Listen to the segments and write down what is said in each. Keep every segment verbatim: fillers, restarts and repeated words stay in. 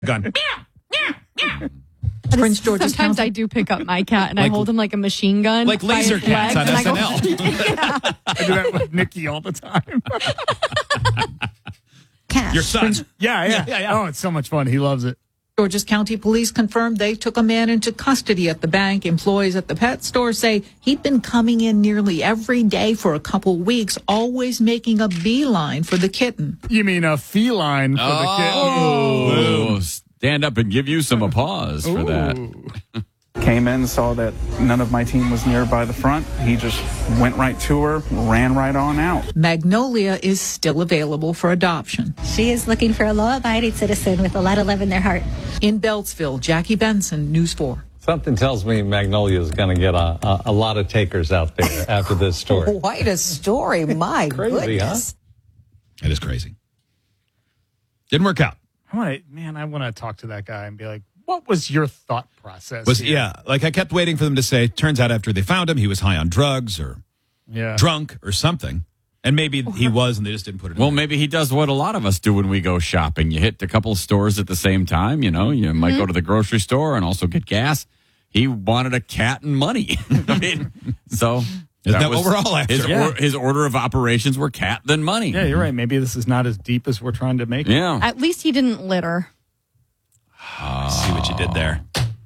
gun. Prince George's Sometimes County. I do pick up my cat and Like- I hold him like a machine gun. Like by laser his cats legs, on and I S go- N L. Yeah. I do that with Nikki all the time. Cash. Your son. Yeah, yeah, Yeah, yeah, yeah. Oh, it's so much fun. He loves it. Georges County Police confirmed they took a man into custody at the bank. Employees at the pet store say he'd been coming in nearly every day for a couple weeks, always making a beeline for the kitten. You mean a feline for the kid? Oh, stand up and give you some applause for that. Came in, saw that none of my team was nearby the front. He just went right to her, ran right on out. Magnolia is still available for adoption. She is looking for a law-abiding citizen with a lot of love in their heart. In Beltsville, Jackie Benson, News four. Something tells me Magnolia is going to get a, a, a lot of takers out there after this story. Quite a story. My Crazy, goodness. huh? It is crazy. Didn't work out. I want to, man, I want to talk to that guy and be like, what was your thought process? Was here? yeah, like I kept waiting for them to say, turns out after they found him, he was high on drugs or Yeah. drunk or something. And maybe he was and they just didn't put it in Well, there. maybe he does what a lot of us do when we go shopping. You hit a couple of stores at the same time. You know, you might go to the grocery store and also get gas. He wanted a cat and money. I mean, so Isn't that what we're all after? His, Yeah. or, his order of operations were cat then money. Yeah, you're right. Maybe this is not as deep as we're trying to make it. Yeah. At least he didn't litter. See what you did there.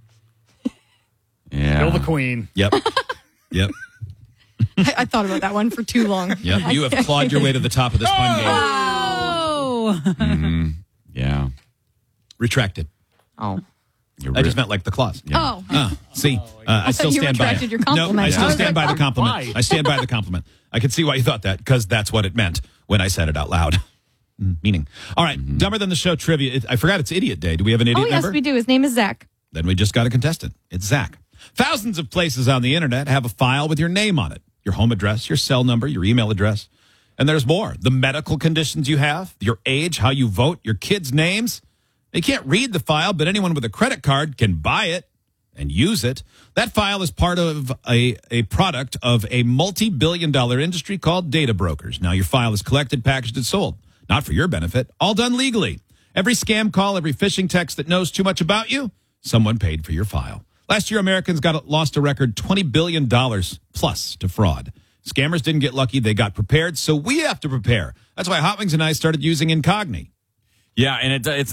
Yeah. Kill the queen. Yep. Yep. I, I thought about that one for too long. Yep. You have clawed your way to the top of this fun game. Oh. Mhm. Yeah. Retracted. Oh. You're I just re- meant like the claws. Oh. Ah, see, uh, I, still you stand by retracted it. your No, compliment. I I still was stand like, by the compliment. why? I stand by the compliment. I can see why you thought that because that's what it meant when I said it out loud. Mm, Meaning. All right, dumber than the show trivia. It, I forgot it's Idiot Day. Do we have an idiot Oh, yes, member? we do. His name is Zach. Then we just got a contestant. It's Zach. Thousands of places on the internet have a file with your name on it, your home address, your cell number, your email address. And there's more. The medical conditions you have, your age, how you vote, your kids' names. They can't read the file, but anyone with a credit card can buy it and use it. That file is part of a, a product of a multi-billion dollar industry called data brokers. Now your file is collected, packaged, and sold. Not for your benefit, all done legally. Every scam call, every phishing text that knows too much about you, someone paid for your file. Last year, Americans got lost a record twenty billion dollars plus to fraud. Scammers didn't get lucky. They got prepared. So we have to prepare. That's why Hot Wings and I started using Incogni. Yeah, and it, it's